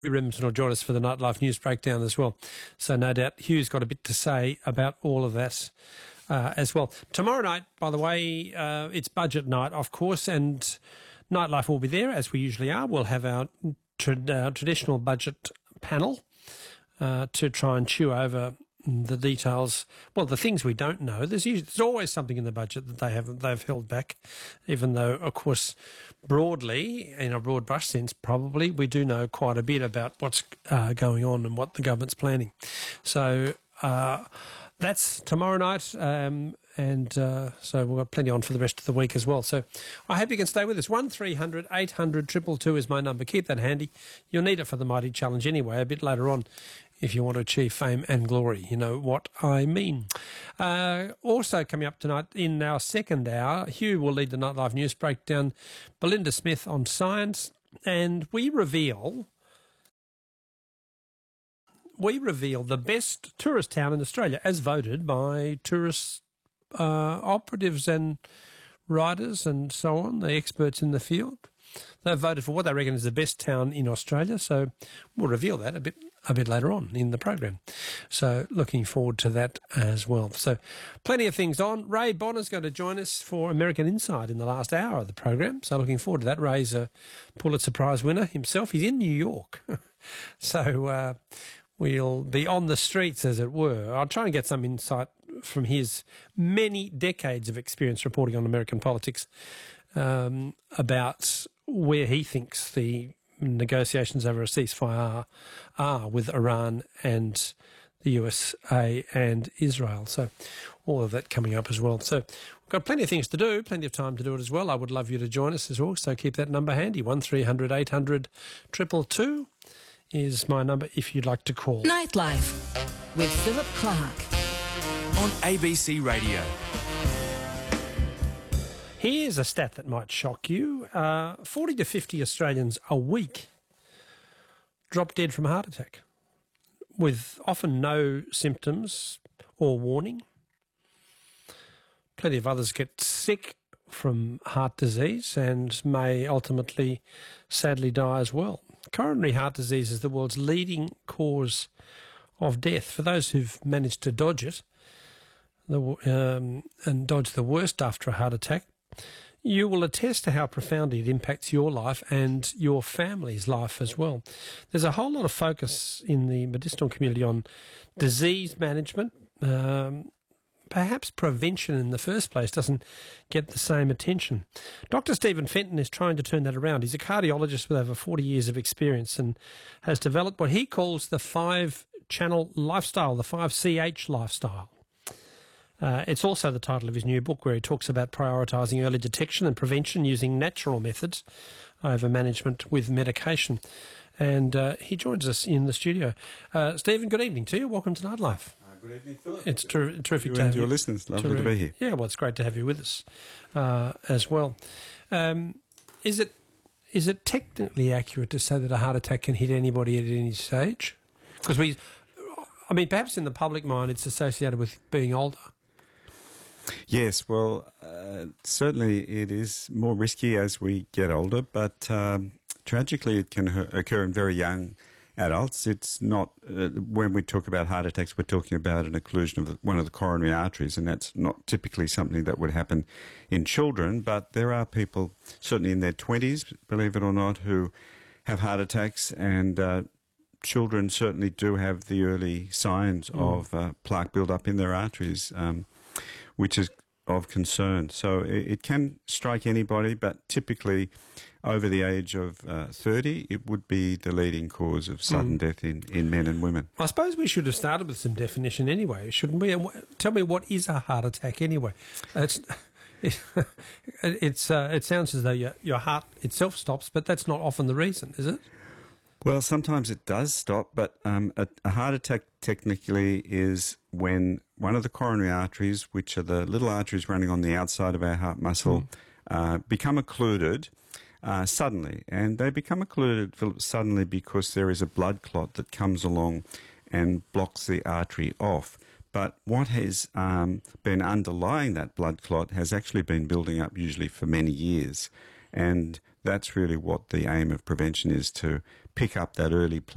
Remington will join us for the Nightlife News Breakdown as well. So no doubt Hugh's got a bit to say about all of that as well. Tomorrow night, by the way, it's budget night, of course, and Nightlife will be there, as we usually are. We'll have our traditional budget panel to try and chew over the details, well, the things we don't know. There's always something in the budget that they've held back, even though, of course, broadly, in a broad brush sense, probably we do know quite a bit about what's going on and what the government's planning. So that's tomorrow night, so we've got plenty on for the rest of the week as well. So I hope you can stay with us. 1300 800 222 is my number. Keep that handy. You'll need it for the Mighty Challenge anyway, a bit later on, if you want to achieve fame and glory. You know what I mean. Also coming up tonight in our second hour, Hugh will lead the Nightlife News Breakdown, Belinda Smith on science, and we reveal the best tourist town in Australia as voted by tourist operatives and riders and so on, the experts in the field. They've voted for what they reckon is the best town in Australia, so we'll reveal that a bit later on in the program. So looking forward to that as well. So plenty of things on. Ray Bonner's going to join us for American Insight in the last hour of the program, so looking forward to that. Ray's a Pulitzer Prize winner himself. He's in New York. So we'll be on the streets, as it were. I'll try and get some insight from his many decades of experience reporting on American politics about where he thinks the negotiations over a ceasefire are with Iran and the USA and Israel. So all of that coming up as well. So we've got plenty of things to do, plenty of time to do it as well. I would love you to join us as well, so keep that number handy. 1300 800 222 is my number if you'd like to call. Nightlife with Philip Clark on ABC Radio. Here's a stat that might shock you. 40 to 50 Australians a week drop dead from a heart attack, with often no symptoms or warning. Plenty of others get sick from heart disease and may ultimately, sadly, die as well. Coronary heart disease is the world's leading cause of death. For those who've managed to dodge it and dodge the worst after a heart attack, you will attest to how profoundly it impacts your life and your family's life as well. There's a whole lot of focus in the medicinal community on disease management. Perhaps prevention in the first place doesn't get the same attention. Dr. Stephen Fenton is trying to turn that around. He's a cardiologist with over 40 years of experience and has developed what he calls the 5-channel lifestyle, the 5CH lifestyle. It's also the title of his new book, where he talks about prioritising early detection and prevention using natural methods over management with medication. And he joins us in the studio. Stephen, good evening to you. Welcome to Nightlife. Good evening, Philip. It's terrific you to have and you. your listeners. Lovely to be here. Yeah, well, it's great to have you with us as well. Is it technically accurate to say that a heart attack can hit anybody at any stage? Because perhaps in the public mind it's associated with being older. Yes, well, certainly it is more risky as we get older, but tragically it can occur in very young adults. It's not, when we talk about heart attacks, we're talking about an occlusion of one of the coronary arteries, and that's not typically something that would happen in children, but there are people, certainly in their 20s, believe it or not, who have heart attacks, and children certainly do have the early signs of plaque build-up in their arteries, which is of concern. So it can strike anybody, but typically over the age of 30, it would be the leading cause of sudden death in men and women. I suppose we should have started with some definition anyway, shouldn't we? Tell me, what is a heart attack anyway? It sounds as though your heart itself stops, but that's not often the reason, is it? Well, sometimes it does stop, but a heart attack technically is when one of the coronary arteries, which are the little arteries running on the outside of our heart muscle, become occluded suddenly. And they become occluded suddenly because there is a blood clot that comes along and blocks the artery off. But what has been underlying that blood clot has actually been building up usually for many years. And that's really what the aim of prevention is, to pick up that early